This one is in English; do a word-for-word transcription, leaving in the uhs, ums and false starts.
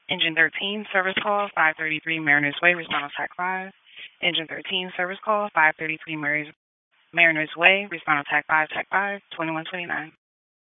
Engine thirteen, service call five thirty-three Mariners Way, respond on T A C five. Engine thirteen, service call five thirty-three Mariners Mariners Way, respond on T A C five, T A C five, twenty-one twenty-nine.